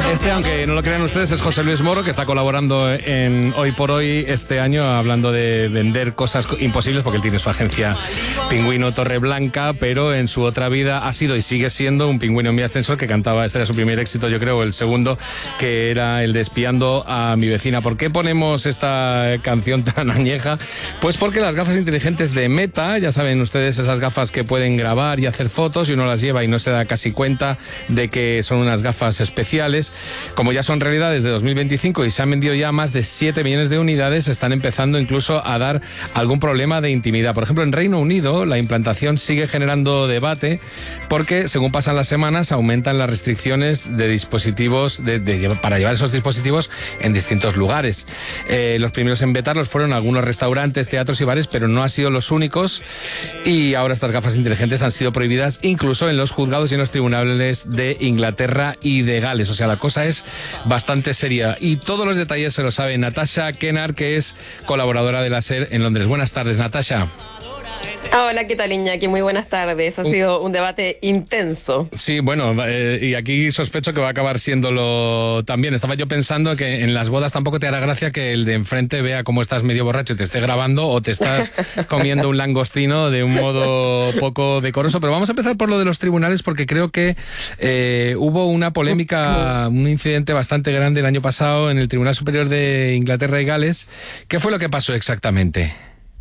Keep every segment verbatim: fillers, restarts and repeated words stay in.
Este, aunque no lo crean ustedes, es José Luis Moro, que está colaborando en Hoy por Hoy este año, hablando de vender cosas imposibles, porque él tiene su agencia Pingüino Torreblanca, pero en su otra vida ha sido y sigue siendo un pingüino en mi ascensor que cantaba, este era su primer éxito, yo creo, el segundo, que era el de Espiando a mi vecina. ¿Por qué ponemos esta canción tan añeja? Pues porque las gafas inteligentes de Meta, ya saben ustedes, esas gafas que pueden grabar y hacer fotos y uno las lleva y no se da casi cuenta de que son unas gafas especiales. Como ya son realidad desde dos mil veinticinco y se han vendido ya más de siete millones de unidades, están empezando incluso a dar algún problema de intimidad. Por ejemplo, en Reino Unido la implantación sigue generando debate porque según pasan las semanas aumentan las restricciones de dispositivos de, de, para llevar esos dispositivos en distintos lugares. Eh, los primeros en vetarlos fueron algunos restaurantes, teatros y bares, pero no han sido los únicos, y ahora estas gafas inteligentes han sido prohibidas incluso en los juzgados y en los tribunales de Inglaterra y de Gales. O sea, la cosa es bastante seria y todos los detalles se lo sabe Natasha Kennard, que es colaboradora de la SER en Londres. Buenas tardes, Natasha. Hola, ¿qué tal, Iñaki? Muy buenas tardes. Ha sido un debate intenso. Sí, bueno, eh, y aquí sospecho que va a acabar siéndolo también. Estaba yo pensando que en las bodas tampoco te hará gracia que el de enfrente vea cómo estás medio borracho y te esté grabando, o te estás comiendo un langostino de un modo poco decoroso. Pero vamos a empezar por lo de los tribunales, porque creo que eh, hubo una polémica, un incidente bastante grande el año pasado en el Tribunal Superior de Inglaterra y Gales. ¿Qué fue lo que pasó exactamente?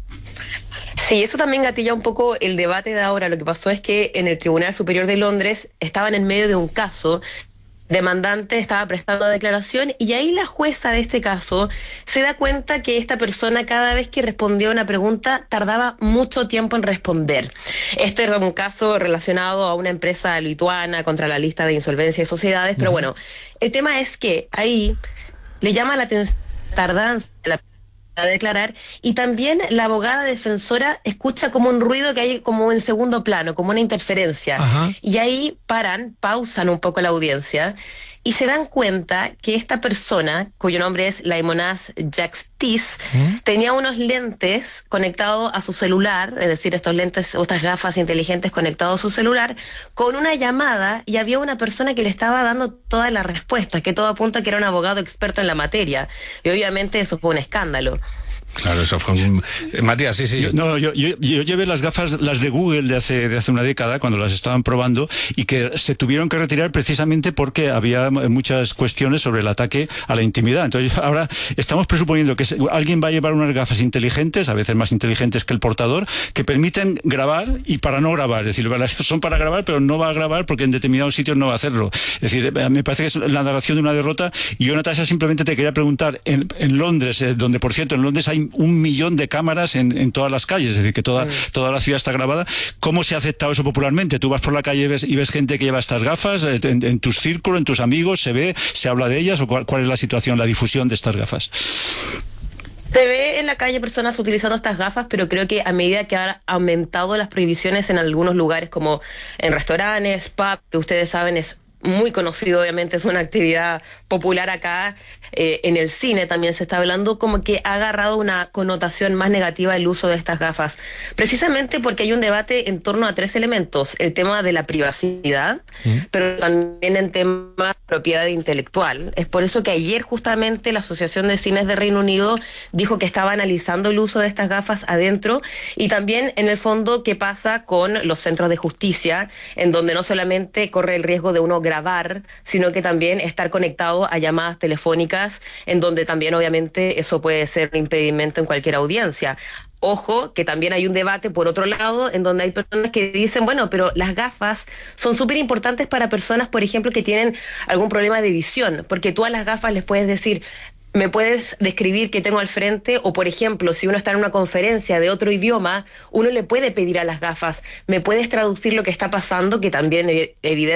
Sí, eso también gatilla un poco el debate de ahora. Lo que pasó es que en el Tribunal Superior de Londres estaban en medio de un caso. Demandante estaba prestando declaración y ahí la jueza de este caso se da cuenta que esta persona, cada vez que respondía a una pregunta, tardaba mucho tiempo en responder. Este era un caso relacionado a una empresa lituana contra la lista de insolvencia de sociedades, pero bueno, el tema es que ahí le llama la atención la tardanza de la a declarar, y también la abogada defensora escucha como un ruido que hay como en segundo plano, como una interferencia. Ajá. Y ahí paran, pausan un poco la audiencia y se dan cuenta que esta persona, cuyo nombre es Laimonaz Jaxtis, ¿Mm? tenía unos lentes conectados a su celular, es decir, estos lentes, estas gafas inteligentes conectados a su celular, con una llamada, y había una persona que le estaba dando todas las respuestas, que todo apunta que era un abogado experto en la materia, y obviamente eso fue un escándalo. Claro, eso fue un... Matías, sí, sí. Yo, no, yo, yo, yo llevé las gafas, las de Google de hace, de hace una década, cuando las estaban probando, y que se tuvieron que retirar precisamente porque había muchas cuestiones sobre el ataque a la intimidad. Entonces ahora estamos presuponiendo que alguien va a llevar unas gafas inteligentes, a veces más inteligentes que el portador, que permiten grabar y para no grabar. Es decir, son para grabar, pero no va a grabar porque en determinados sitios no va a hacerlo. Es decir, me parece que es la narración de una derrota. Y yo, Natasha, simplemente te quería preguntar, en, en Londres, eh, donde por cierto en Londres hay un millón de cámaras en, en todas las calles, es decir, que toda, toda la ciudad está grabada. ¿Cómo se ha aceptado eso popularmente? Tú vas por la calle y ves, y ves gente que lleva estas gafas, en, en tus círculos, en tus amigos, ¿se ve, se habla de ellas? ¿O cuál, cuál es la situación, la difusión de estas gafas? Se ve en la calle personas utilizando estas gafas, pero creo que a medida que han aumentado las prohibiciones en algunos lugares, como en restaurantes, pubs, que ustedes saben es muy conocido, obviamente es una actividad popular acá, eh, en el cine también se está hablando, como que ha agarrado una connotación más negativa el uso de estas gafas, precisamente porque hay un debate en torno a tres elementos: el tema de la privacidad, ¿Mm? pero también el tema de propiedad intelectual. Es por eso que ayer justamente la Asociación de Cines de Reino Unido dijo que estaba analizando el uso de estas gafas adentro, y también en el fondo qué pasa con los centros de justicia, en donde no solamente corre el riesgo de uno grabar, sino que también estar conectado a llamadas telefónicas, en donde también obviamente eso puede ser un impedimento en cualquier audiencia. Ojo, que también hay un debate por otro lado, en donde hay personas que dicen, bueno, pero las gafas son súper importantes para personas, por ejemplo, que tienen algún problema de visión, porque tú a las gafas les puedes decir, me puedes describir qué tengo al frente, o por ejemplo, si uno está en una conferencia de otro idioma, uno le puede pedir a las gafas, me puedes traducir lo que está pasando, que también evidentemente